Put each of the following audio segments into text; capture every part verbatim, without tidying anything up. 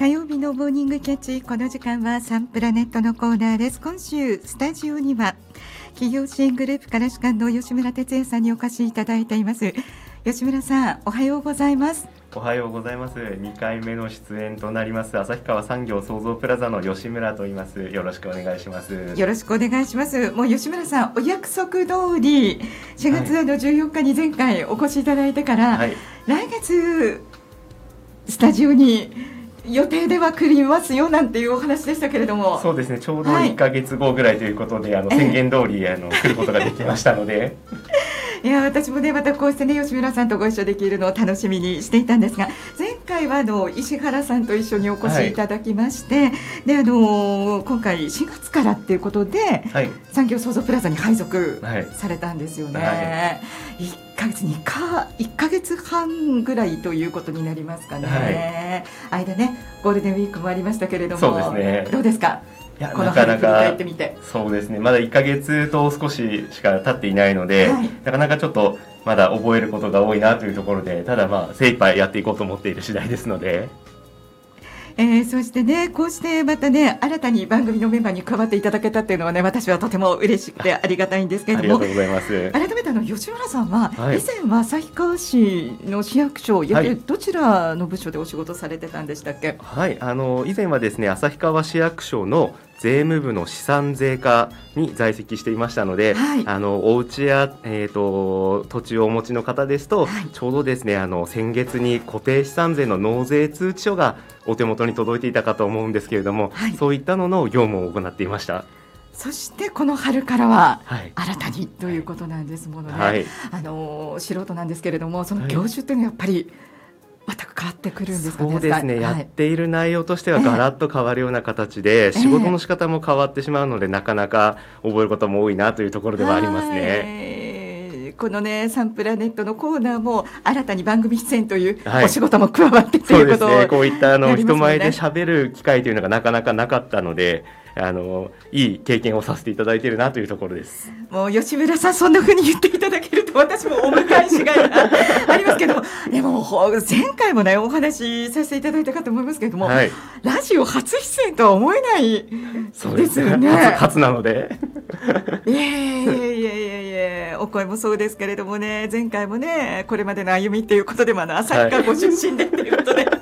火曜日のモーニングキャッチ、この時間はサンプラネットのコーナーです。今週スタジオには企業支援グループから主幹の吉村哲也さんにお越しいただいています。吉村さん、おはようございます。 おはようございます。にかいめの出演となります旭川産業創造プラザの吉村と言います。よろしくお願いします。 よろしくお願いします。もう吉村さん、お約束通りしがつのじゅうよっかに前回お越しいただいてから、はい、来月スタジオに予定では来りますよなんていうお話でしたけれども。 そうですね、ちょうどいっかげつごぐらいということで、はい、あの宣言通りあの来ることができましたのでいや私もねまたこうしてね吉村さんとご一緒できるのを楽しみにしていたんですが、前回はあの石原さんと一緒にお越しいただきまして、はい、であの今回しがつからっていうことで、はい、産業創造プラザに配属されたんですよね、はい、いっかげつにかいっかげつはんぐらいということになりますかね、はい、間ねゴールデンウィークもありましたけれども、 そうですね、 どうですか。 いやこの春振り返ってみて。そうですね、まだいっかげつと少ししか経っていないので、はい、なかなかちょっとまだ覚えることが多いなというところで、ただまあ精一杯やっていこうと思っている次第ですので、 えー、そしてねこうしてまたね新たに番組のメンバーに加わっていただけたっていうのはね、私はとても嬉しくてありがたいんですけれども、 ありがとうございます。 改めてあの吉村さんは、はい、以前は旭川市の市役所、やはりどちらの部署でお仕事されてたんでしたっけ。 はい、あの以前はですね旭川市役所の税務部の資産税課に在籍していましたので、はい、あのお家や、えーと、土地をお持ちの方ですと、はい、ちょうどですねあの先月に固定資産税の納税通知書がお手元に届いていたかと思うんですけれども、はい、そういったのの業務を行っていました。 そしてこの春からは新たにということなんですものね、はい、あの素人なんですけれども、その業種というのはやっぱり、はい、全く変わってくるんですかね。 そうですね、はい、やっている内容としてはガラッと変わるような形で、えー、仕事の仕方も変わってしまうので、なかなか覚えることも多いなというところではありますね。 このねサンプラネットのコーナーも新たに番組出演というお仕事も加わってということを、 はい、そうですね、こういったあの人前で喋る機会というのがなかなかなかったので、あのいい経験をさせていただいているなというところです。 もう吉村さんそんな風に言っていただけると私もお迎えしがいがありますけど、でも前回もねお話しさせていただいたかと思いますけれども、はい、ラジオ初出演とは思えないですよね。 初, 初なのでいやいやいやいやいや、お声もそうですけれどもね、前回もねこれまでの歩みっていうことでもあの旭川ご出身でっていうことで、はい、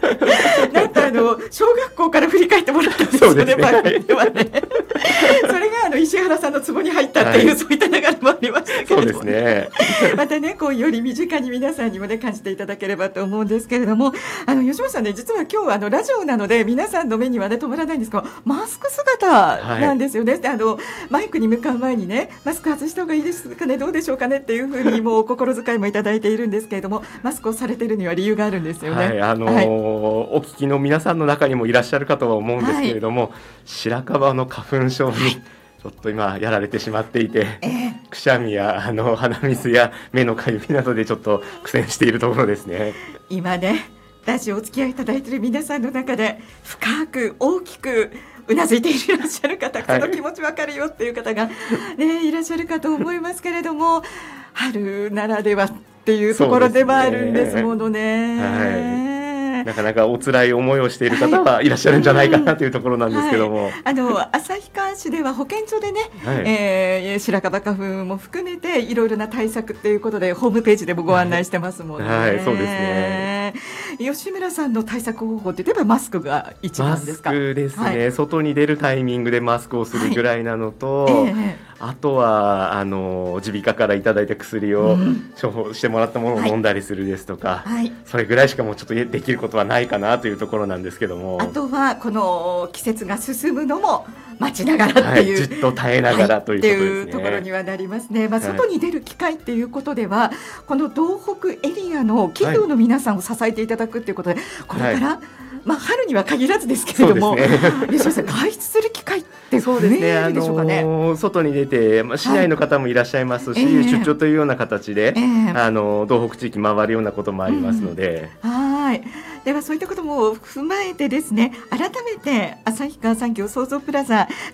なんかあの小学校から振り返ってもらったんですよね、番組ではねそれがあの石原さんの壺に入ったっていう、はい、そういった流れもありましたけれども、ね、そうですねまたねこうより身近に皆さんにもね感じていただければと思うんですけれども、あの吉村さんね実は今日はあのラジオなので皆さんの目にはね止まらないんですが、マスク姿なんですよね、はい、であのマイクに向かう前にねマスク外した方がいいですかね、どうでしょうかねっていうふうにもうお心遣いもいただいているんですけれども、マスクをされているには理由があるんですよね。 はい、あのーはい、お聞きの皆さんの中にもいらっしゃるかとは思うんですけれども、はい、白樺の花粉症に、はいちょっと今やられてしまっていて、えー、くしゃみやあの鼻水や目のかゆみなどでちょっと苦戦しているところですね。 今ねラジオお付き合いいただいている皆さんの中で深く大きくうなずいていらっしゃる方、その気持ち分かるよっていう方が、ね、いらっしゃるかと思いますけれども、春ならではっていうところでもあるんですものね。 なかなかお辛い思いをしている方はいらっしゃるんじゃないかなというところなんですけども、はい、 あの旭川市では保健所でね、はいえー、白樺花粉も含めていろいろな対策ということでホームページでもご案内してますもんね。 はい、はい、そうですね。 吉村さんの対策方法って言えばマスクが一番ですか。 マスクですね、はい、外に出るタイミングでマスクをするぐらいなのと、はいえー、あとはあの耳鼻科からいただいた薬を処方してもらったものを飲んだりするですとか、はい、それぐらいしかもうちょっとできることはないかなというところなんですけども、 あとはこの季節が進むのも待ちながらっていう、 はい、じっと耐えながらということですね、 はい、っていうところにはなりますね。まあ、外に出る機会っていうことでは、はい、この道北エリアの企業の皆さんを支えていただくっていうことで、これから、はいまあ、春には限らずですけれども、ね、吉村さん外出する機会って増えるでしょうかね。 あのー、外に出て、まあ、市内の方もいらっしゃいますし、はいえー、出張というような形で、えー、あの道北地域回るようなこともありますので、 うん、はいではそういったことも踏まえてですね、改めて旭川産業創造プラザ